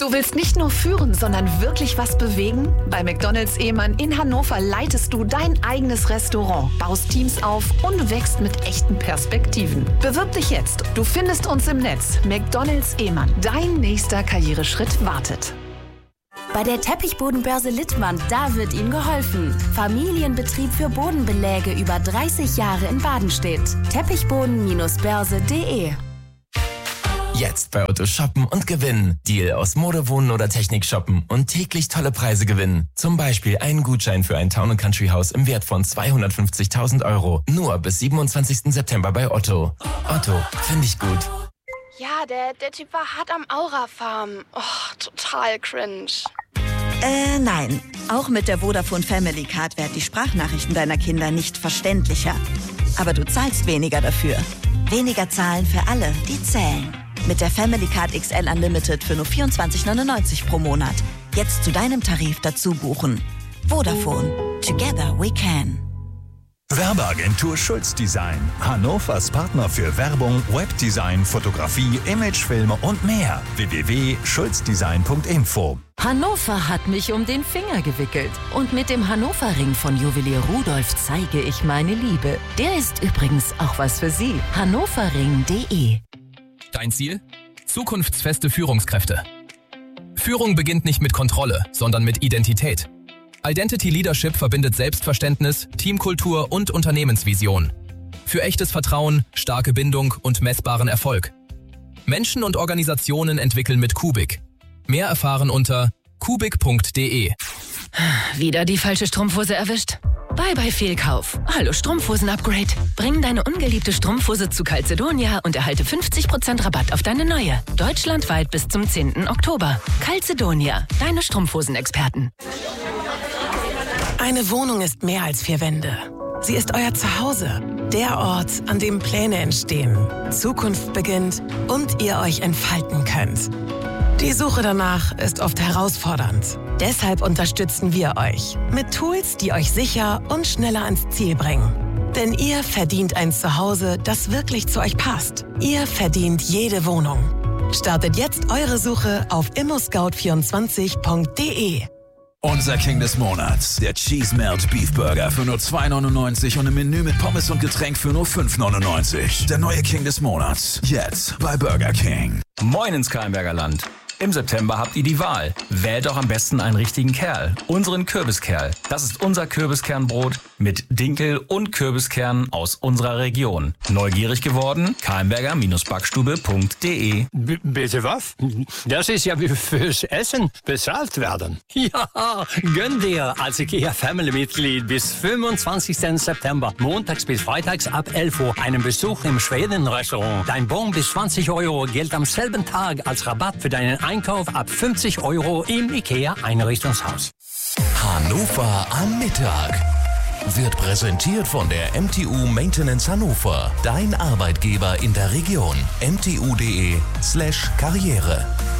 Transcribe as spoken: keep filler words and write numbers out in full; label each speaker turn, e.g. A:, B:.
A: Du willst nicht nur führen, sondern wirklich was bewegen? Bei McDonald's Ehmann in Hannover leitest du dein eigenes Restaurant, baust Teams auf und wächst mit echten Perspektiven. Bewirb dich jetzt. Du findest uns im Netz. McDonald's Ehmann. Dein nächster Karriereschritt wartet.
B: Bei der Teppichbodenbörse Littmann, da wird Ihnen geholfen. Familienbetrieb für Bodenbeläge über dreißig Jahre in Badenstedt. Teppichboden Börse punkt de.
C: Jetzt bei Otto shoppen und gewinnen. Deal aus Mode, Wohnen oder Technik shoppen und täglich tolle Preise gewinnen. Zum Beispiel einen Gutschein für ein Town and Country Haus im Wert von zweihundertfünfzigtausend Euro. Nur bis siebenundzwanzigsten September bei Otto. Otto, finde ich gut.
D: Ja, der, der Typ war hart am Aura-Farm. Oh, total cringe.
E: Äh, nein. Auch mit der Vodafone Family Card werden die Sprachnachrichten deiner Kinder nicht verständlicher. Aber du zahlst weniger dafür. Weniger zahlen für alle, die zählen. Mit der Family Card X L Unlimited für nur vierundzwanzig neunundneunzig pro Monat. Jetzt zu deinem Tarif dazu buchen. Vodafone. Together we can.
F: Werbeagentur Schulz Design. Hannovers Partner für Werbung, Webdesign, Fotografie, Imagefilme und mehr. w w w punkt schulz design punkt info.
G: Hannover hat mich um den Finger gewickelt. Und mit dem Hannover-Ring von Juwelier Rudolf zeige ich meine Liebe. Der ist übrigens auch was für Sie. hannoverring punkt de.
H: Dein Ziel? Zukunftsfeste Führungskräfte. Führung beginnt nicht mit Kontrolle, sondern mit Identität. Identity Leadership verbindet Selbstverständnis, Teamkultur und Unternehmensvision. Für echtes Vertrauen, starke Bindung und messbaren Erfolg. Menschen und Organisationen entwickeln mit Kubik. Mehr erfahren unter kubik punkt de.
G: Wieder die falsche Strumpfhose erwischt? Bye bye Fehlkauf. Hallo Strumpfhosen-Upgrade. Bring deine ungeliebte Strumpfhose zu Calzedonia und erhalte fünfzig Prozent Rabatt auf deine neue. Deutschlandweit bis zum zehnten Oktober. Calzedonia, deine Strumpfhosenexperten.
I: Eine Wohnung ist mehr als vier Wände. Sie ist euer Zuhause. Der Ort, an dem Pläne entstehen, Zukunft beginnt und ihr euch entfalten könnt. Die Suche danach ist oft herausfordernd. Deshalb unterstützen wir euch mit Tools, die euch sicher und schneller ans Ziel bringen. Denn ihr verdient ein Zuhause, das wirklich zu euch passt. Ihr verdient jede Wohnung. Startet jetzt eure Suche auf immoscout vierundzwanzig punkt de.
J: Unser King des Monats, der Cheese Melt Beef Burger für nur zwei neunundneunzig und im Menü mit Pommes und Getränk für nur fünf neunundneunzig. Der neue King des Monats, jetzt bei Burger King.
K: Moin ins Kahlenberger Land. Im September habt ihr die Wahl. Wählt doch am besten einen richtigen Kerl, unseren Kürbiskerl. Das ist unser Kürbiskernbrot mit Dinkel und Kürbiskernen aus unserer Region. Neugierig geworden? kahlenberger Backstube punkt de.
L: B- bitte was? Das ist ja wie fürs Essen bezahlt werden. Ja, gönn dir als IKEA-Family-Mitglied bis fünfundzwanzigsten September, montags bis freitags ab elf Uhr, einen Besuch im Schweden-Restaurant. Dein Bon bis zwanzig Euro gilt am selben Tag als Rabatt für deinen Einkauf ab fünfzig Euro im IKEA-Einrichtungshaus.
C: Hannover am Mittag wird präsentiert von der M T U Maintenance Hannover. Dein Arbeitgeber in der Region. m t u punkt de slash karriere.